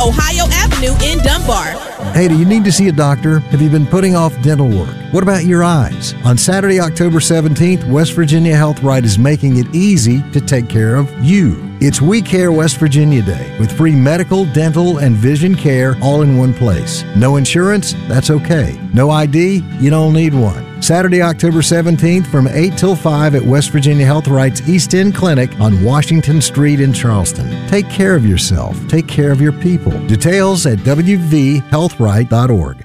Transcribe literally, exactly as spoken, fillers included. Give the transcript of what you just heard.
Ohio Avenue in Dunbar. Hey, do you need to see a doctor? Have you been putting off dental work? What about your eyes? On Saturday, October seventeenth, West Virginia Health Right is making it easy to take care of you. It's We Care West Virginia Day with free medical, dental, and vision care all in one place. No insurance? That's okay. No I D? You don't need one. Saturday, October seventeenth from eight till five at West Virginia Health Right's East End Clinic on Washington Street in Charleston. Take care of yourself. Take care of your people. Details at w v health right dot org.